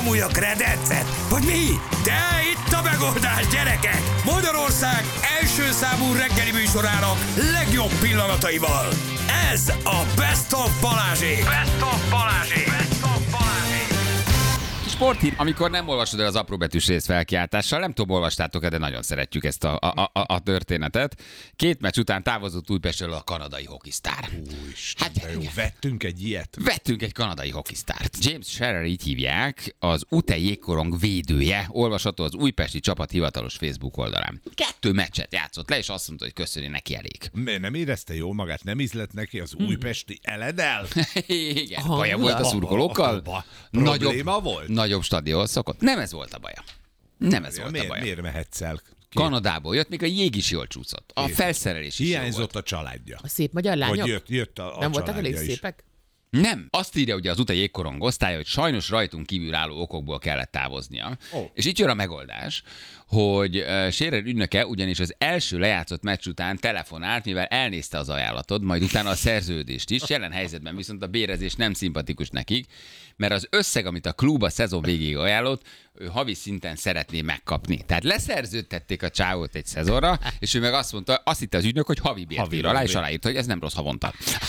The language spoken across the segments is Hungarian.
számolja kredencet? Vagy mi? De itt a megoldás, gyerekek! Magyarország első számú reggeli műsorának legjobb pillanataival. Ez a Best of Balázsék! Best of Balázsék! Best of Balázsék! Sporthír, amikor nem olvasod el az apróbetűs részfelkiáltással, nem tudom, olvastátok-e, de nagyon szeretjük ezt a történetet. 2 meccs után távozott Újpestről a kanadai hokisztár. Hát jó, vettünk egy ilyet. Vettünk egy kanadai hokisztárt. James Shearer, így hívják, az UTE jégkorong védője, olvasható az újpesti csapat hivatalos Facebook oldalán. 2 meccset játszott le, és azt mondta, hogy köszöni, neki elég. Nem érezte jól magát, nem ízlett neki az újpesti eledel? Igen, baja volt a szurkolókkal. Probléma volt? Nagyobb stadion szokott. Nem ez volt a baja. Nem ez volt a baja. Miért mehetsz el? Kanadából jött, még a jég is jól csúszott. A felszerelés is hiányzott a családja. A szép magyar lányok? Vagy jött a nem voltak elég is. szépek? Nem. Azt írja ugye az UTE jégkorong osztálya, hogy sajnos rajtunk kívül álló okokból kellett távoznia. Oh. És itt jön a megoldás, hogy Shearer ügynöke ugyanis az első lejátszott meccs után telefonált, mivel elnézte az ajánlatod, majd utána a szerződést is. Jelen helyzetben viszont a bérezés nem szimpatikus nekik, mert az összeg, amit a klub a szezon végéig ajánlott, ő havi szinten szeretné megkapni. Tehát leszerződtették a csávót egy szezonra, és ő meg azt mondta, azt hitte az ügynök, hogy havi bért ír alá, és aláírta, hogy ez nem rossz havonta.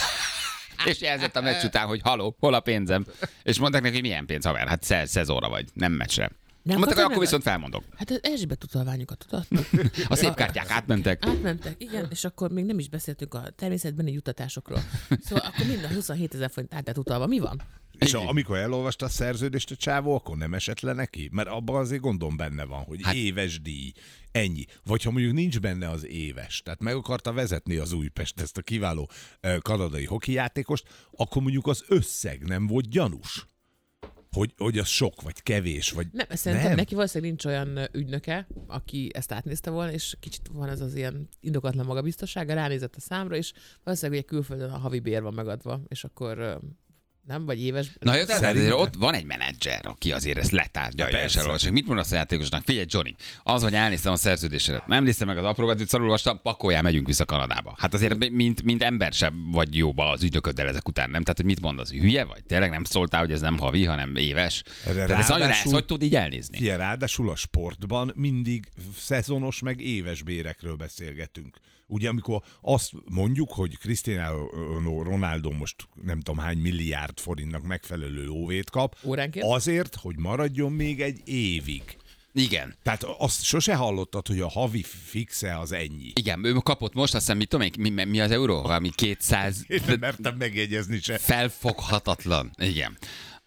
És jelzett a meccs után, hogy haló, hol a pénzem? És mondták neki, hogy milyen pénz, haver? Hát szezonra vagy, nem meccsre. Mondták, hogy akkor viszont felmondok. Hát az Erzsébet utalványokat tudod. A szép kártyák átmentek. Átmentek, igen, és akkor még nem is beszéltünk a természetbeni juttatásokról. Szóval akkor minden 27 000 forint át lett utalva. Mi van? És amikor elolvasta a szerződést a csávó, akkor nem esett le neki? Mert abban azért gondom benne van, hogy éves díj, ennyi. Vagy ha mondjuk nincs benne az éves, tehát meg akarta vezetni az Újpest ezt a kiváló kanadai hokijátékost, akkor mondjuk az összeg nem volt gyanús. Hogy az sok, vagy kevés, vagy nem. Szerintem neki valószínűleg nincs olyan ügynöke, aki ezt átnézte volna, és kicsit van ez az ilyen indokatlan magabiztossága, ránézett a számra, és valószínűleg ugye külföldön a havi bér van megadva, és akkor nem, vagy éves. Na jó, de ott van egy menedzser, aki azért ezt letárgyalja és elolvasja. Mit mondasz a játékosnak? Figyelj, Johnny, az, hogy elnéztem a szerződésedet, nem néztem meg az apróbetűt, szarul olvastam, pakoljál, megyünk vissza Kanadába. Hát azért, mint ember sem vagy jóba az ügynököddel ezek után, nem? Tehát, hogy mit mondasz, hülye vagy? Tényleg nem szóltál, hogy ez nem havi, hanem éves? Tehát ez nagyon hogy tudod így elnézni. Figyelj, ráadásul a sportban mindig szezonos meg éves bérekről beszélgetünk. Ugye amikor azt mondjuk, hogy Cristiano Ronaldo most nem tudom hány milliárd forintnak megfelelő lóvét kap, óránként? Azért, hogy maradjon még egy évig. Igen. Tehát azt sose hallottad, hogy a havi fixe az ennyi. Igen, ő kapott most, azt hiszem, mit tudom én, mi az euró? Valami 200... Én nem mertem megjegyezni se. Felfoghatatlan. Igen.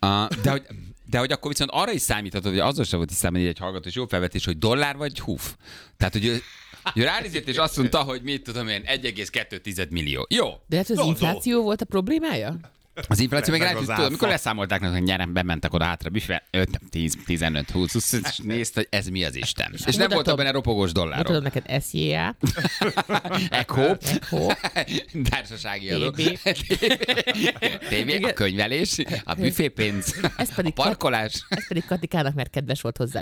De hogy akkor viszont arra is számíthatod, hogy azzal sem volt tisztában egy hallgató, és jó felvetés, hogy dollár vagy húf. Tehát, hogy ő ránézett, és azt mondta, hogy mit tudom én, 1,2 millió. Jó. De hát az infláció volt a problémája? Az infláció meg rájött, áfa. amikor leszámolták, hogy nyerem, bementek oda hátra, büfé, 5, 10, 15, 20, és nézte, hogy ez mi az Isten. És nem volt benne ropogós dollárok. Mutatom neked SJA. Echo. Társasági adó. TV, a könyvelés, a büfépénz, a parkolás. Ez pedig Katikának, mert kedves volt hozzád.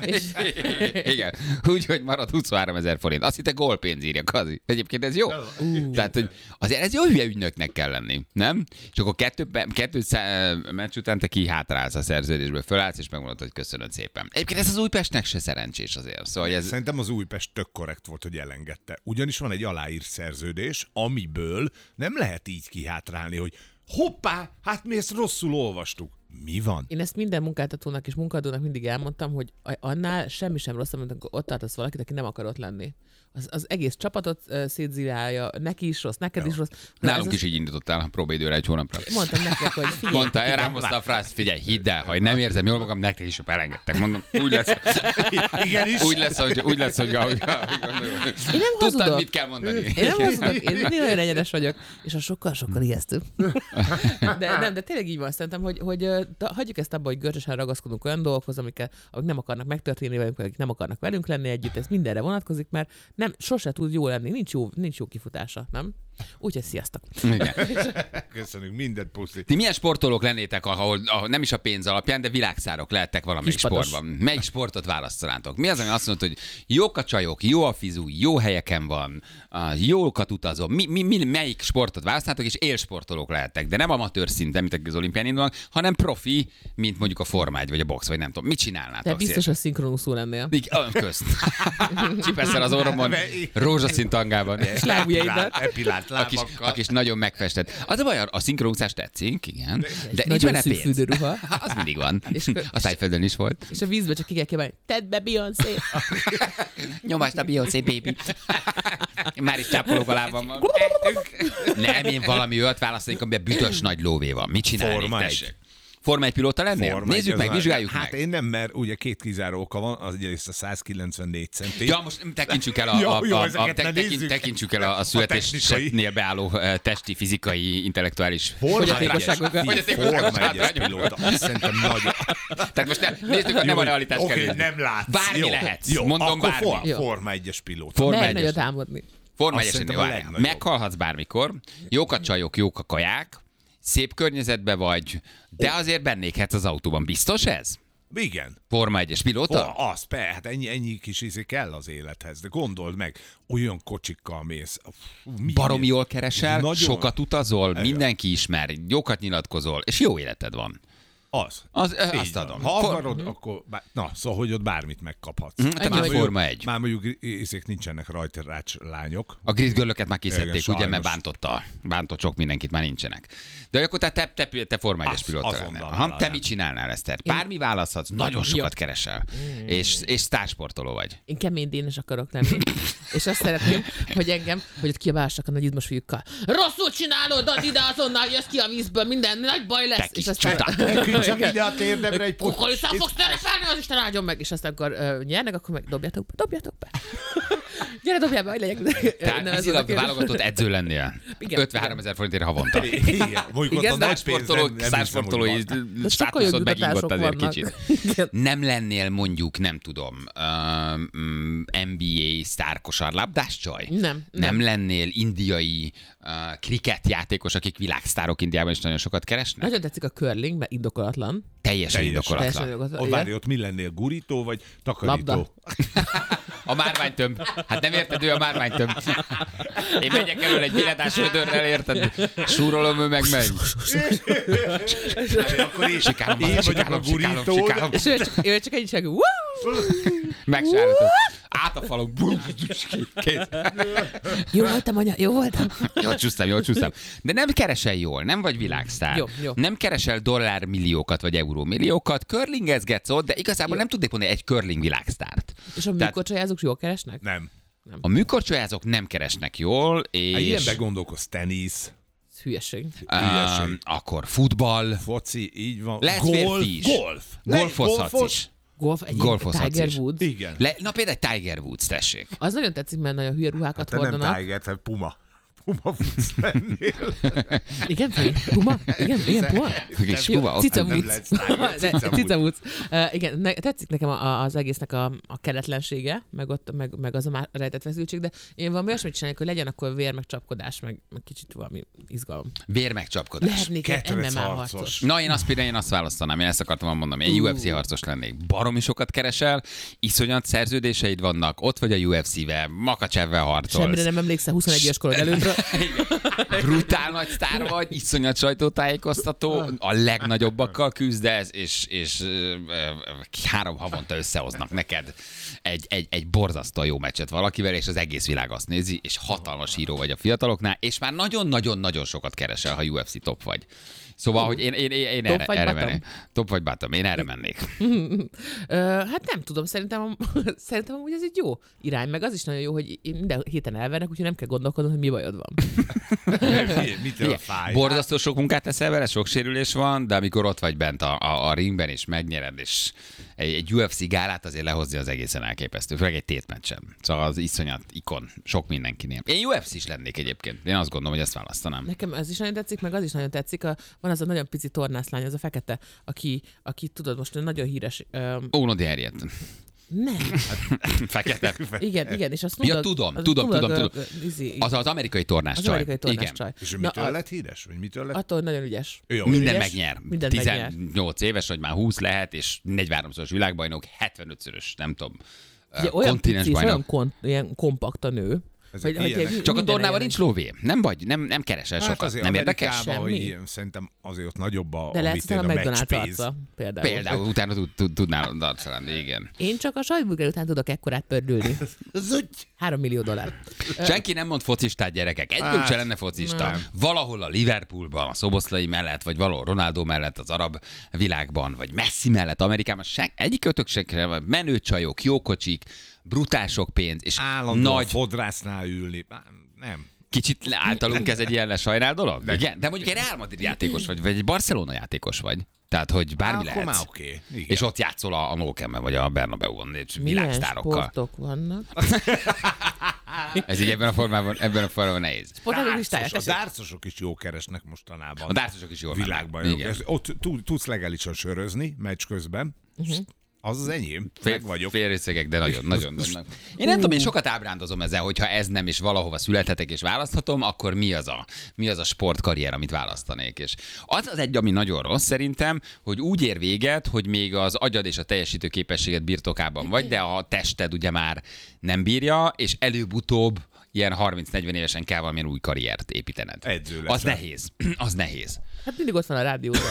Igen, úgyhogy marad 23 000 forint. Azt hitte gólpénz írja, Kazi. Egyébként ez jó. Tehát, hogy azért ez jó hülye ügynöknek kell lenni, nem? És akkor kettő meccs után te kihátrálsz a szerződésből, fölállsz, és megmondod, hogy köszönöd szépen. Egyébként ez az Újpestnek se szerencsés azért. Szóval ez... Szerintem az Újpest tök korrekt volt, hogy elengedte. Ugyanis van egy aláírt szerződés, amiből nem lehet így kihátrálni, hogy hoppá, hát mi ezt rosszul olvastuk. Mi van? Én ezt minden munkáltatónak és munkadónak mindig elmondtam, hogy annál semmi sem rosszabb, mint amikor ott tartasz valakit, aki nem akar ott lenni. Az egész csapatot szétzilálja, neki is rossz, neked is rossz. Nálunk is így indítottál a próbaidőre egy hónapra. Mondtam nektek, hogy figyelj. Mondta, rám hozta a frász, figyelj, hidd el, ha nem érzem jól magam, nektek is elengedtek. Mondom, úgy lesz. Igenis. Úgy lesz, hogy én nem tudtad, hazudok. mit kell mondani. Én nem hazudok, én mindig olyan egyenes vagyok, és az sokkal ijesztőbb. De tényleg így van, szerintem, hogy hagyjuk ezt abba, hogy görcsösen ragaszkodunk olyan dolgokhoz, amik nem akarnak megtörténni velünk, akik nem akarnak velünk lenni együtt, ez mindenre vonatkozik, mert nem, sose tud jó lenni, nincs jó kifutása, nem? Úgyhogy sziasztok. Igen. Köszönjük, mindent puszi. Ti milyen sportolók lennétek, ahol nem is a pénz alapján, de világszárok lehettek valamelyik Kispados. sportban? Melyik sportot választanátok? Mi az, ami azt mondod, hogy jók a csajok, jó a fizu, jó helyeken van, jókat utazom. Melyik sportot választanátok, és élsportolók lehettek? De nem amatőr szinten, mint az olimpián indulnak, hanem profi, mint mondjuk a Forma 1 vagy a box, vagy nem tudom. Mit csinálnátok? Te biztos, hogy szinkronuszul lennél. Olyan közt. Csipesszel az orromon, rózsaszín tangában. Lábujjaidat. Epilált A kis nagyon megfestett. Az a baj, a szinkronúszás tetszik, igen. De nincs Nagyon benne szűk pénz. fürdőruha. Az mindig van. És A Seinfeldön is volt. És a vízbe csak ki kell kiemelni. Tedd be Beyoncé. Nyomasd a Beyoncé, baby. Már is csápolok a lábam. Nem, én valami olyat választanék, amiben büdös nagy lóvé van. Mit csinálnék, Forma 1. tessék? Forma 1 pilóta lennél? Forma Nézzük egy, meg, az vizsgáljuk hát meg. én nem, mert ugye két kizáró oka van, az egyrészt a 194 centi. Ja, most tekintsük el tekintsük el a születésnél beálló testi, fizikai, intellektuális Fogyatékosságokat. Forma 1-es pilóta. Azt szerintem nagyon... Tehát most nézzük, nem a realitást kell Oké, nézni. nem látsz. Bármi Jó, lehetsz. Jó, Mondom akkor bármi. Jó. Forma 1-es pilóta. Forma Lehet 1-es. nagyot álmodni. Forma Azt 1-es, szerintem a legnagyobb. meghalhatsz bármikor, jók a csajok, jók a kaják, szép környezetben vagy, de azért bennékhetsz az autóban. Biztos ez? Igen. Forma 1-es pilóta? Az, hát ennyi kis izé kell az élethez. De gondold meg, olyan kocsikkal mész. Baromi jól keresel, Nagyon. sokat utazol, mindenki ismer, jókat nyilatkozol, és jó életed van. Az. Azt Van. adom. Ha akarod, akkor... Szóval, hogy ott bármit megkaphatsz. Te már vagy. Forma 1. Már mondjuk izék nincsenek rajta rács lányok. A grid girlöket már kiszedték, Igen, ugye, mert sajnos. bántott sok mindenkit, már nincsenek. De akkor te Forma 1-es pilóta azonnal lennél. vállalnám. Te mit csinálnál, Eszter? Bármi választhatsz, nagyon sokat keresel. És sztársportoló vagy. Én kemény dénes akarok lenni. És azt szeretném, hogy ott kiabálsak a nagy izmos fiúkkal. Rosszul csinálod, add ide azonnal, jössz ki a vízből, minden nagy baj lesz. Te kis És aztán... csuta. Csak ide a térdemre egy Akkor vissza fogsz szerepelni, az Isten áldjon meg. És aztán akkor nyernek, akkor meg dobjátok be. Gyere, dobjál be, hogy legyek. Tehát vízilag válogatott edző lennél. Igen. 53 000 forintért havonta. Igen, mondjuk Igen, ott a nagy pénz Sztársportolói sokkal státuszod jobb megingott jutatások azért vannak. kicsit. Igen. Nem lennél mondjuk, nem tudom, NBA sztárkosarlabdás csaj? Nem. lennél indiai kriket játékos, akik világsztárok Indiában is nagyon sokat keresnek? Nagyon tetszik a curling, mert indokolatlan. Teljesen Teljesen. indokolatlan. Teljesen Ott igen. várj, ott mi lennél? Gurító vagy takarító? Labda. A márványtömb. Hát nem érted, ő a márványtömb. Én megyek elől egy billetás vödörrel, érted? Súrolom, ő meg megy. Akkor Sikálom, vagyok a gurító. És ő csak egy csak, Megsároltam. Át a falon. Kész. jó voltam, anya, jó voltam. Jól csúsztam. De nem keresel jól, nem vagy világsztár. Jó. Nem keresel dollármilliókat vagy eurómilliókat, curlingezgetsz ott, de igazából nem tudnék mondani egy curling világsztárt. És a műkorcsolyázók jól keresnek? Nem. A műkorcsolyázók nem keresnek jól, és... Ilyenben gondolkozz, tenisz, Ez hülyeség. Akkor futball, foci, így van. Lesz golf, férfi is. Golfozhatsz is. Golf, egy Golfozhatsz Tiger is. Woods. Igen. Na például egy Tiger Woods, tessék. Az nagyon tetszik, mert nagyon hülye ruhákat Te nem hordanak. Tiger, te Puma. Puma futsz lennél. Igen, Feri? Puma? Igen, Puma? Kis Jó, Puma, Cica nem Woods. lesz Tiger, Cica Woods. Igen, tetszik nekem az egésznek a keletlensége, meg az a már rejtett feszültség, de én valami olyasmit csinálnék, hogy legyen akkor vér, meg csapkodás, meg kicsit valami izgalom. Vérmegcsapkodás. Lehetnék egy Ketrec MMA harcos. harcos. Na, én azt választanám, én ezt akartam mondani. Én UFC harcos lennék. Baromi sokat keresel, iszonyat szerződéseid vannak, ott vagy a UFC-vel, Makacsevvel harcolsz. Semmire nem emlékszel 21 éves korod előttről. Brutál nagy sztár vagy, iszonyat sajtótájékoztató, a legnagyobbakkal küzdesz, és 3 havonta összehoznak neked egy borzasztó jó meccset valakivel, és az egész világ azt nézi, és hatalmas híró vagy a fiataloknál, és már nagyon-nagyon-nagyon sokat keresel, ha UFC top vagy. Szóval, hogy én Top vagy erre bottom? mennék. Top vagy bottom, én erre mennék. Hát nem tudom, szerintem amúgy ez egy jó irány, meg az is nagyon jó, hogy én minden héten elvernek, úgyhogy nem kell gondolkodnom, hogy mi bajod van. Mitől fáj? Borzasztó sok munkát teszel vele, sok sérülés van, de amikor ott vagy bent a ringben, és megnyered, és egy UFC gálát azért lehozni az egészen elképesztő, főleg egy tétmeccsen. Szóval az iszonyat ikon, sok mindenkinél. Én UFC is lennék egyébként. Én azt gondolom, hogy ezt választanám. Nekem ez is nagyon tetszik, meg az is nagyon tetszik. Van az a nagyon pici tornászlány, az a fekete, aki tudod, most nagyon híres. Uno di Harriet. Nem. Fekete. Igen, és azt Ja, tudom. Az amerikai tornás az csaj. amerikai tornás Igen. csaj. És mitől lett híres? Vagy mitől lett? Attól nagyon ügyes. Jó, Minden ügyes, megnyer. mindent 18 éves, vagy már 20 lehet, és 43-szoros világbajnok, 75-szörös, nem tudom, Ugye, olyan pici, és kontinensbajnok. olyan ilyen kompakt a nő. Ezek hogy ilyenek. Csak a minden tornában ilyen- nincs lóvé. Nem vagy, nem keresel sokat. azért Nem érdekes? Amerikában, hogy Semmi. ilyen, szerintem azért ott nagyobb a De lehet mit én, a a McDonald's matchpénz. arca, például. Például utána tudnál darcolni, igen. Én csak a sajtburger után tudok ekkorát pördülni. 3 millió dollár. Senki nem mond focistát, gyerekek. Együnk se lenne focista. Valahol a Liverpoolban, a Szoboszlai mellett, vagy valahol Ronaldo mellett az arab világban, vagy Messi mellett Amerikában, egyik ötök se, menő csajok, jó kocsik, brutál sok pénz, és Állandóan nagy, fodrásznál ülni. Nem. kicsit általunk ez egy ilyen lesajnál dolog? Igen, de mondjuk egy Real Madrid játékos vagy egy Barcelona játékos vagy. Tehát, hogy bármi Akkor már lehetsz. oké. Igen. És ott játszol a Nou Camp-en, vagy a Bernabeu-on, Milyen világsztárokkal. sportok vannak? Ez így ebben a formában nehéz. Sportok listáját. A dárcosok is jó keresnek mostanában. A dárcosok is jól Világbajnok. mennek. Igen. Ott tudsz legálisan sörözni meccs közben. Az enyém. Meg vagyok. Félrészegek, de nagyon. Én nem tudom, én sokat ábrándozom ezzel, hogyha ez nem, és valahova születhetek, és választhatom, akkor mi az a sportkarrier, amit választanék. És az egy, ami nagyon rossz szerintem, hogy úgy ér véget, hogy még az agyad és a teljesítő képességed birtokában vagy, de a tested ugye már nem bírja, és előbb-utóbb ilyen 30-40 évesen kell valamilyen új karriert építened. Edző Az leszel. nehéz. Az nehéz. Hát mindig ott van a rádióban.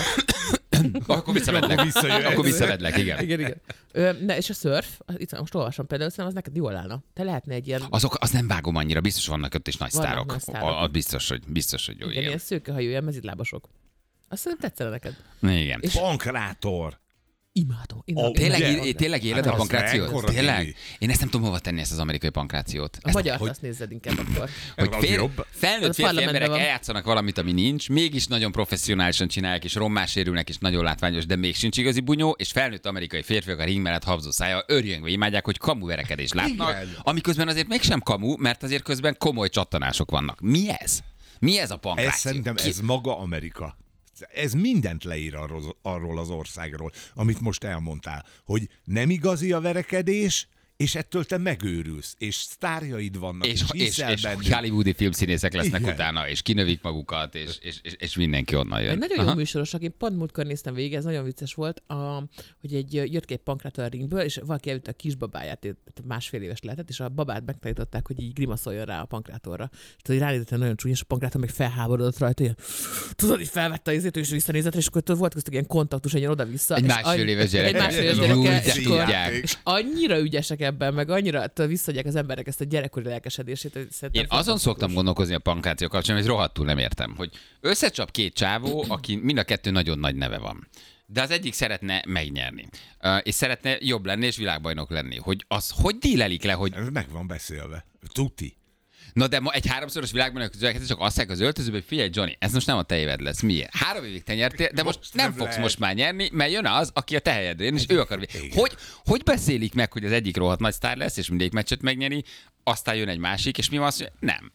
Akkor visszavedlek. Akkor visszavedlek, igen. Igen. És a szörf, itt most olvasom például, szerintem az neked jól állna. Te lehetne egy ilyen, Az nem vágom annyira, biztos vannak ott is nagy Vannak sztárok. nagy sztárok. Biztos, hogy jó, igen, igen. ilyen szőkehajú, ilyen mezitlábasok. Azt szerintem tetszene neked. Igen. És Pankrátor. Imádom. Tényleg éled a az pankrációt? mekkora Tényleg? dili. Én ezt nem tudom hova tenni, ezt az amerikai pankrációt. A magyart azt nézzed inkább akkor. Hogy Az jobb. felnőtt Az férfi parlamentben emberek van. eljátszanak valamit, ami nincs, mégis nagyon professzionálisan csinálják, és rommá sérülnek, és nagyon látványos, de még sincs igazi bunyó, és felnőtt amerikai férfiak a ring mellett habzó szája örjöngve imádják, hogy kamu verekedést látnak, Igen. amiközben azért mégsem kamu, mert azért közben komoly csattanások vannak. Mi ez? Mi ez a pankráció? Ez szerintem ez maga Amerika. Ez mindent leír arról az országról, amit most elmondtál, hogy nem igazi a verekedés, és ettől te megőrülsz, és sztárjaid vannak, és hiszel és bennük. hollywoodi filmszínészek lesznek Igen. utána, és kinövik magukat, és mindenki onnan jön. Egy nagyon Aha. jó műsorosak, én pont múltkor néztem végig, ez nagyon vicces volt, hogy jött ki egy pankrátor a ringből, és valaki elvitte a kisbabáját, másfél éves lehetett, és a babát megtanították, hogy így grimaszoljon rá a pankrátorra. És tudod, ránézett nagyon csúnya, és a pankrátor meg felháborodott rajta, ilyen, tudod, így felvette az és visszanézett, és akkor volt köztük ilyen kontaktus, egy ilyen oda-vissza. Egy és másfél éves gyerek. Egy másfél éves Jó, gyerekkel, de és akkor- tudják. és annyira ügyesek ebben, meg annyira visszadják az emberek ezt a gyerekkori lelkesedését. hogy szerintem Én azon fantasztikus. szoktam gondolkozni a pankráció kapcsán, hogy rohadtul nem értem, hogy összecsap két csávó, aki mind a kettő nagyon nagy neve van. De az egyik szeretne megnyerni, és szeretne jobb lenni, és világbajnok lenni. Hogy az hogy dílelik le, hogy Ez meg van beszélve. Tuti. na de ma egy 3-szoros világbajnok közül csak azt mondják az öltözőbe, hogy figyelj Johnny, ez most nem a te éved lesz. Miért? 3 évig te nyertél, de most nem nem fogsz lehet. most már nyerni, mert jön az, aki a te helyedre jön, és ő akar. Igen. Hogy beszélik meg, hogy az egyik rohadt nagy sztár lesz, és mindegyik meccset megnyeri, aztán jön egy másik, és mi van az, hogy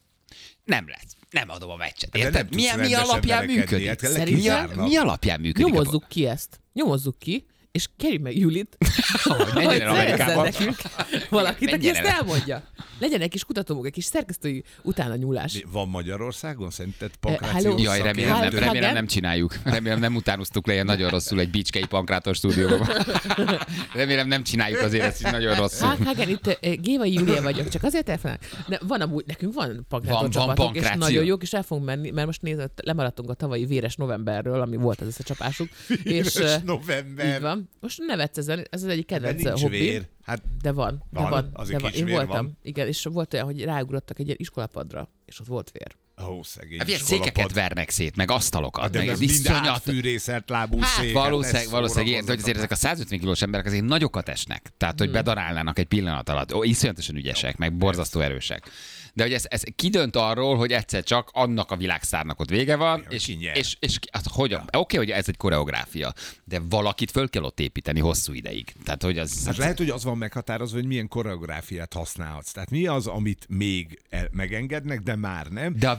nem lesz. Nem adom a meccset. De nem Érted? tudsz Mi rendesen alapján verekedni, működik? hát Szerintem- Mi alapján működik? Nyomozzuk ki ezt. Nyomozzuk ki, és kérjük meg Julit, menjen el hogy Amerikába. szerezzen nekünk valakit, aki Menjen ezt el. elmondja. Legyen egy kis kutatómunk, egy kis szerkesztői utána nyúlás. Van Magyarországon szerinted hello. pankrációs Jaj, remélem szakértő? nem csináljuk. Remélem nem utánoztuk le ilyen nagyon rosszul egy bicskei pankrátor stúdióban. Remélem nem csináljuk azért ezt így nagyon rosszul. Hagen, itt Gévai Júlia vagyok, csak azért elfelelek. Nekünk van pankrátor Van csapatunk, és pankráció. nagyon jók, és el fogunk menni, mert most nézd, lemaradtunk a tavalyi véres novemberről, ami volt az összecsapásuk. Véres és november. így van. Most nevetsz ezen, ez az egyik De kedvenc nincs hobbi. vér. Hát De van. azért kis Én vér voltam. van. Igen, és volt olyan, hogy ráugrottak egy ilyen iskolapadra, és ott volt vér. ó, szegény Hát ilyen iskolapad. székeket vernek szét, meg asztalokat, De meg ez mind viszonyat. átfűrészelt lábú Hát szék. valószínűleg érted, hogy azért ezek a 150 kilós emberek azért nagyokat esnek. Tehát, hogy bedarálnának egy pillanat alatt. Iszonyatosan ügyesek, meg borzasztó erősek. De hogy ez kidönt arról, hogy egyszer csak annak a világszárnak ott vége van, ki nyer. és hát, oké, hogy ez egy koreográfia, de valakit föl kell ott építeni hosszú ideig. Tehát, hogy az... Hát lehet, hogy az van meghatározva, hogy milyen koreográfiát használhatsz. Tehát mi az, amit még megengednek, de már nem. De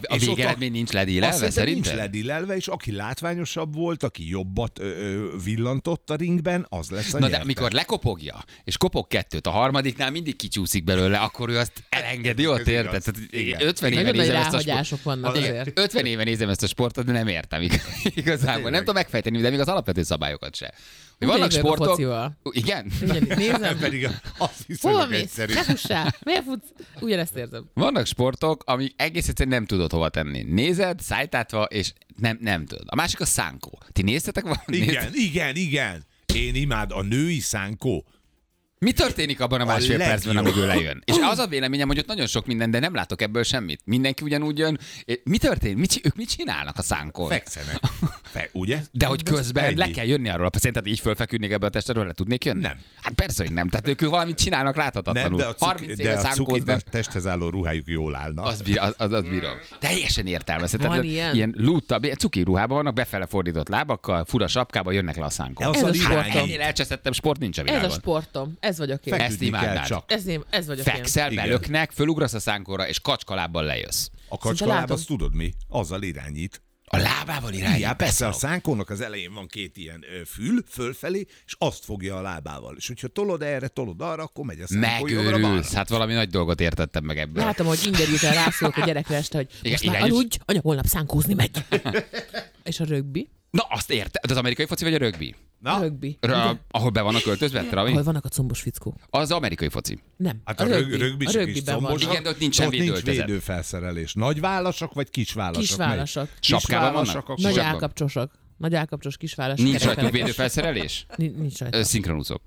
A végeredmény nincs ledílelve, szerintem? szerintem? Nincs ledílelve, és aki látványosabb volt, aki jobbat villantott a ringben, az lesz a Na de nyertes. amikor lekopogja, és kopog kettőt, a harmadiknál mindig kicsúszik belőle, akkor ő azt elengedi, ott Ez érted? igaz. Tehát Igen. 50 éve Nagyon nagy nézem ezt a ráhagyások vannak Igen, azért. 50 éve nézem ezt a sportot, de nem értem igazából. Nem tudom megfejteni, de még az alapvető szabályokat se. Hogy vannak Ugyanígy vagyok a sportok... focival. Igen? Ugyanígy nézem. Pedig az Hol viszonylag mész? egyszerű. Ne fussál! Miért futsz? Ugyanezt érzem. Vannak sportok, amik egész egyszerűen nem tudod hova tenni. Nézed, szájtátva, és nem tudod. A másik a szánkó. Ti néztetek valamit? Igen. Én imád a női szánkó. Mi történik abban a másfél legjobb. percben, amíg ő lejön? És az a véleményem, hogy ott nagyon sok minden, de nem látok ebből semmit. Mindenki ugyanúgy jön. Mi történik? Ők mit csinálnak a szánkon? Fekszenek. Ugye? De hogy közben Ennyi. le kell jönni arról. Szerinted így fölfeküdnék ebbe a testről, le tudnék jönni? Nem. Hát persze, hogy nem. Tehát ők valamit csinálnak láthatatlanul. Nem, 30 de éve a cuki szánkóznak. testhez álló ruhájuk jól állna. Az bírom. Teljesen értelmezhetetlen. Van ilyen? Ilyen lúttabb, ilyen cuki ruhában vannak, befele fordított lábakkal, fura sapkában jönnek le a szánkon. Az Ez a irány. sportom. Ennél elcseszettebb sport nincs a Ez a világon. sportom. Ez vagyok én. Feküdni Ezt kell imádnád. csak. Ez vagyok én. Fekszel, Igen. belöknek, fölugrasz a szánkóra, és kacskalábbal lejössz. A Szinte kacskaláb, látom. azt tudod mi? Azzal irányít. A lábával irányít. Igen, persze a szánkónak az elején van két ilyen fül fölfelé, és azt fogja a lábával. És hogyha tolod erre, tolod arra, akkor megy a szánkó jobbra-balra. Megőrülsz. Hát valami nagy dolgot értettem meg ebből. Látom, hogy inger után rászólok a gyerekre este, hogy Igen, most már irányíts. aludj, anya holnap szánkózni megy. És a rögbi? Na, azt érte. Az amerikai foci vagy a rögbi? A rögbi. Ahol be vannak költözve, Travi? Ahol vannak a combos fickó. Az amerikai foci. Nem. Hát a rögbisek is rögbiben combosak. vannak. Igen, de ott nincsen Ott nincs védőöltözet. védőfelszerelés. Nagy válasok vagy kis válasok? Kisválasak. Sapkában vannak? Kisválasak, Nagy Sapkában. állkapcsosak. Nagy állkapcsos kisválas. Nincs kerekfenek. rajtuk védőfelszerelés? Nincs rajta. Szinkronúzok.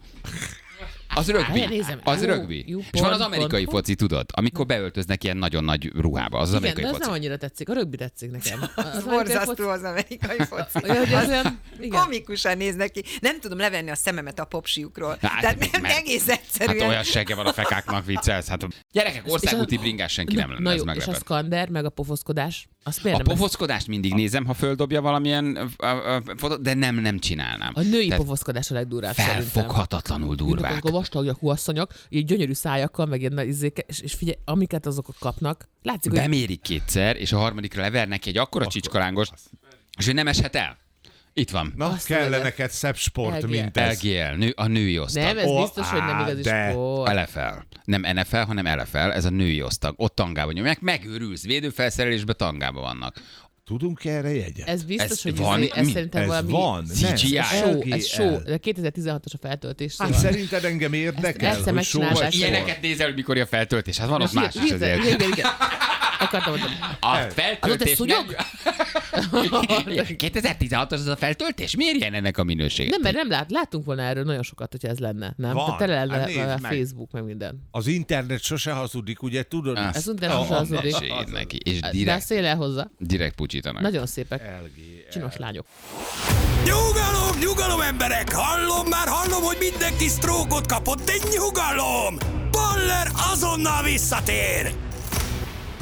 Az rögbi. Nézem. Az Jó, rögbi. jó, És van az pont, amerikai pont. foci, tudod? Amikor beöltöznek ilyen nagyon nagy ruhába. Az Igen, amerikai de az foci. nem annyira tetszik. A rögbi tetszik nekem. Az amerikai Borzasztó az amerikai foci. Olyan, hogy az olyan, igen. Komikusan néznek ki. Nem tudom levenni a szememet a popsiukról. Hát, Tehát nem mert- egész Hát egyszerűen. olyan segge van a fekáknak, viccelsz. Hát gyerekek, országúti bringás senki nem lenne, Na ez jó, és a meglepett. szkander, meg a pofoszkodás, azt A miért nem? pofockodást mindig nézem, ha földobja valamilyen fotót, de nem csinálnám. A női Tehát pofozkodás a legdurvább szerintem. felfoghatatlanul durvák. Amikor vastagjakú asszonyok, így gyönyörű szájakkal, meg ilyen nagy izzék, és figyelj, amiket azok kapnak, látszik, hogy Bemérik kétszer, és a harmadikra lever neki egy akkora csicskalángost, és ő nem eshet el. Itt van. Na, Azt kellene mondod. neked szebb sport, LGL. mint ez. LGL, a női osztag. nem, ez Ó, biztos, hogy nem igazi de. sport. LFL. Nem NFL, hanem LFL, ez a női osztag. Ott tangában nyomják, megőrülsz, védőfelszerelésben tangában vannak. Tudunk erre jegyet? Ez biztos, Ez hogy van? ez Mi? szerintem Ez valami van? CGI. Nem, show, ez show. LGL. De 2016-os a feltöltés. Hát Szóval. szerinted engem érdekel, Ezt hogy megcsinálták. show vagy sport? Ilyeneket nézel, hogy mikor a feltöltés. Hát van ott más is azért. Igen. Akartam mondani. A Az ott feltöltés egy szúnyog? 2016-os az a feltöltés? Miért ilyen ennek a minőség? Nem, mert nem láttunk volna erről nagyon sokat, hogyha ez lenne. Nem? Van. Tehát tele Hát lenne nézd a meg. Facebook, meg minden. Az internet sose hazudik, ugye tudod? Azt Ez utána is hazudik. mesélj neki. És De direkt, szél el hozzá. direkt pucsítanak. Nagyon szépek. Csinos lányok. Nyugalom, emberek! Hallom, hogy mindenki sztrókot kapott, de nyugalom! Baller azonnal visszatér!